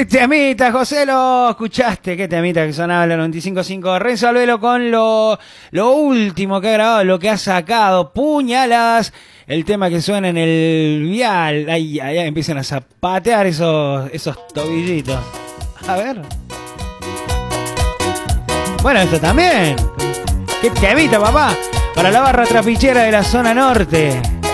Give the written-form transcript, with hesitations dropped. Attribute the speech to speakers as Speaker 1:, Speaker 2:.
Speaker 1: ¿Qué temita, José? ¿Lo escuchaste? ¿Qué temita que sonaba en la 95.5? Renzo Albelo con lo último que ha grabado, lo que ha sacado, Puñaladas, el tema que suena en el vial. Ahí empiezan a zapatear esos tobillitos. A ver. Bueno, esto también. ¿Qué temita, papá? Para la barra trapichera de la zona norte.